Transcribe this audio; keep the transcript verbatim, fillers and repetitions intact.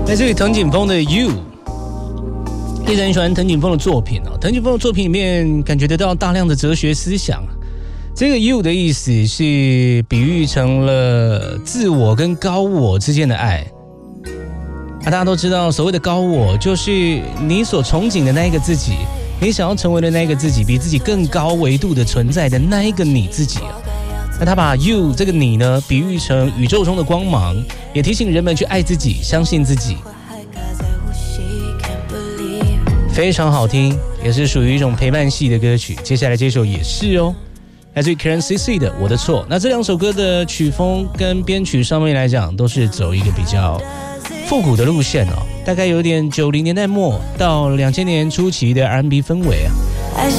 来自于藤井风的 You， 一直很喜欢藤井风的作品哦。藤井风的作品里面感觉得到大量的哲学思想。这个 You 的意思是比喻成了自我跟高我之间的爱。啊，大家都知道，所谓的高我就是你所憧憬的那一个自己，你想要成为的那一个自己，比自己更高维度的存在的那一个你自己。那他把 You 这个你呢，比喻成宇宙中的光芒，也提醒人们去爱自己，相信自己。非常好听，也是属于一种陪伴系的歌曲。接下来这首也是哦，来自于 Karen C C 的《我的错》。那这两首歌的曲风跟编曲上面来讲，都是走一个比较复古的路线哦，大概有点九零年代末到两千年初期的 R and B 氛围啊。